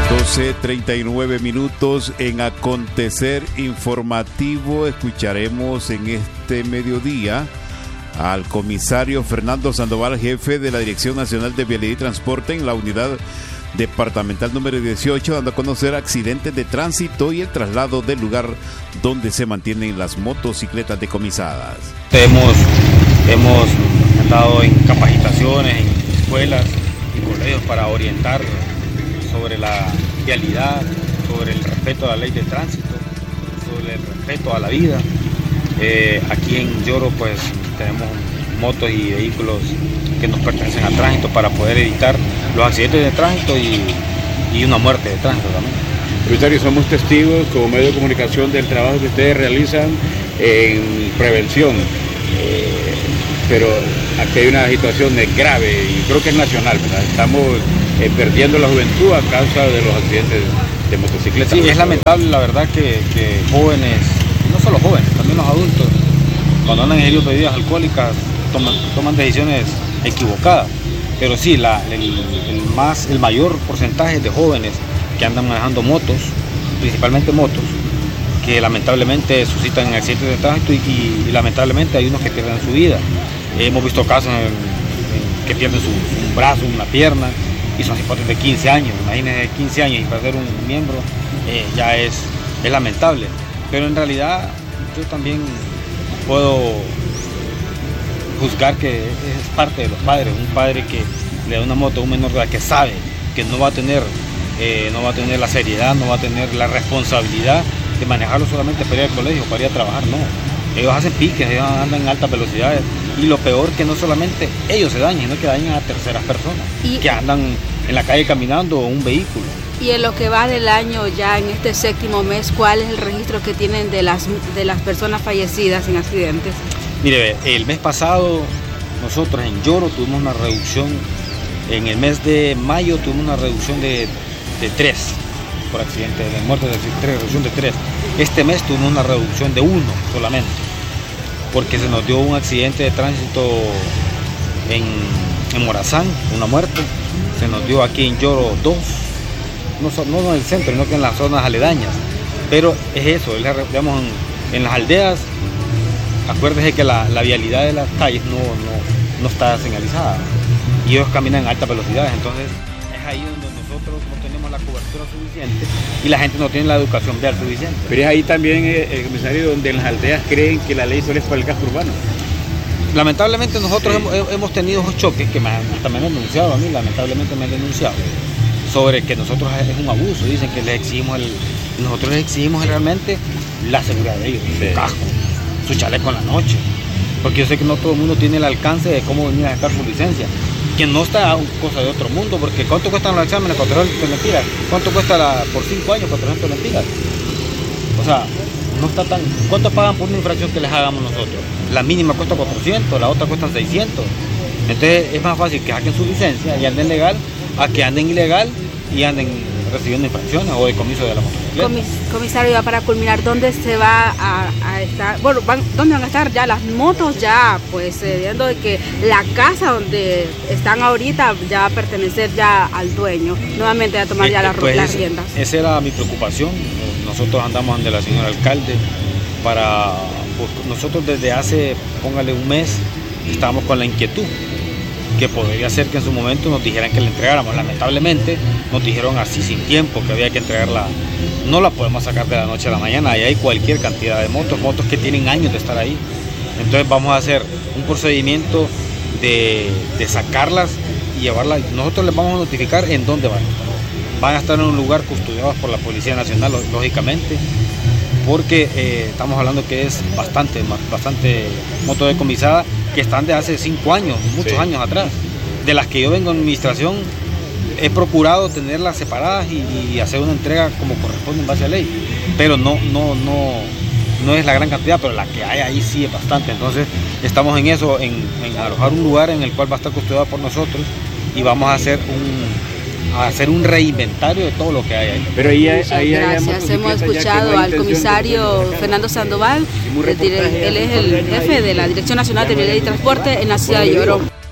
12:39 en Acontecer Informativo. Escucharemos en este mediodía al comisario Fernando Sandoval, jefe de la Dirección Nacional de Vialidad y Transporte en la unidad departamental número 18, dando a conocer accidentes de tránsito y el traslado del lugar donde se mantienen las motocicletas decomisadas. Hemos andado en capacitaciones, en escuelas y colegios para orientar sobre la vialidad, sobre el respeto a la ley de tránsito, sobre el respeto a la vida. Aquí en Yoro pues tenemos motos y vehículos que nos pertenecen al tránsito para poder evitar los accidentes de tránsito y una muerte de tránsito también. Comisario, somos testigos como medio de comunicación del trabajo que ustedes realizan en prevención, pero aquí hay una situación grave y creo que es nacional, ¿verdad? Estamos perdiendo la juventud a causa de los accidentes de motocicletas. Sí, es lamentable la verdad que jóvenes, no solo jóvenes, también los adultos, cuando andan en bebidas alcohólicas toman decisiones equivocadas. Pero sí, el mayor porcentaje de jóvenes que andan manejando motos, principalmente motos, que lamentablemente suscitan accidentes de tránsito y lamentablemente hay unos que pierden su vida. Hemos visto casos que pierden un brazo, una pierna, y son cipotes de 15 años, imagínense 15 años y perder un miembro, ya es lamentable. Pero en realidad yo también puedo juzgar que es parte de los padres, un padre que le da una moto a un menor de edad que sabe que no va a tener la seriedad, no va a tener la responsabilidad de manejarlo solamente para ir al colegio, para ir a trabajar, no. Ellos hacen piques, ellos andan en altas velocidades y lo peor que no solamente ellos se dañan, sino que dañan a terceras personas que andan en la calle caminando o un vehículo. Y en lo que va del año, ya en este 7º mes, ¿cuál es el registro que tienen de las personas fallecidas en accidentes? Mire, el mes pasado nosotros en Yoro tuvimos una reducción, en el mes de mayo tuvimos una reducción de 3 por accidente, de muertes de 3, reducción de 3. Este mes tuvimos una reducción de 1 solamente, porque se nos dio un accidente de tránsito en Morazán, una muerte. Se nos dio aquí en Yoro 2, no en el centro, sino que en las zonas aledañas. Pero es eso, digamos, en las aldeas, acuérdese que la vialidad de las calles no está señalizada y ellos caminan en altas velocidades, entonces es ahí donde nosotros no tenemos la cobertura suficiente y la gente no tiene la educación vial suficiente. Pero es ahí también, comisario, donde en las aldeas creen que la ley solo es para el casco urbano. Lamentablemente nosotros hemos tenido esos choques que hasta me han denunciado a mí, lamentablemente me han denunciado, sobre que nosotros es un abuso, dicen que nosotros les exigimos realmente la seguridad de ellos, su casco, su chaleco en la noche, porque yo sé que no todo el mundo tiene el alcance de cómo venir a sacar su licencia, que no está cosa de otro mundo, porque ¿cuánto cuestan los exámenes de control de mentiras? ¿Cuánto cuesta por 5 años control de mentiras? O sea, no está tan... ¿Cuánto pagan por una infracción que les hagamos nosotros? La mínima cuesta 400, la otra cuesta 600. Entonces es más fácil que saquen su licencia y anden legal a que anden ilegal y anden recibiendo infracciones o decomiso de la motocicleta. Comisario, ya para culminar, ¿dónde se va a estar? Bueno, ¿dónde van a estar ya las motos? Ya, pues, viendo de que la casa donde están ahorita ya va a pertenecer ya al dueño. Nuevamente a tomar ya las riendas. Esa era mi preocupación. Nosotros andamos ante la señora alcalde para... Pues, nosotros desde hace, póngale un mes, estábamos con la inquietud que podría ser que en su momento nos dijeran que la entregáramos. Lamentablemente nos dijeron así sin tiempo que había que entregarla. No la podemos sacar de la noche a la mañana. Ahí hay cualquier cantidad de motos que tienen años de estar ahí. Entonces vamos a hacer un procedimiento de sacarlas y llevarlas. Nosotros les vamos a notificar en dónde van a estar. Van a estar en un lugar custodiados por la Policía Nacional, lógicamente, porque estamos hablando que es bastante moto decomisada que están de hace 5 años, muchos años atrás, de las que yo vengo en administración. He procurado tenerlas separadas y hacer una entrega como corresponde en base a ley, pero no es la gran cantidad, pero la que hay ahí sí es bastante. Entonces estamos en eso, en alojar un lugar en el cual va a estar custodiado por nosotros y vamos a hacer un reinventario de todo lo que hay ahí. Pero gracias. Hemos escuchado al comisario Fernando Sandoval, él es el jefe de la Dirección Nacional de Vialidad y Transporte en la ciudad de Yoro.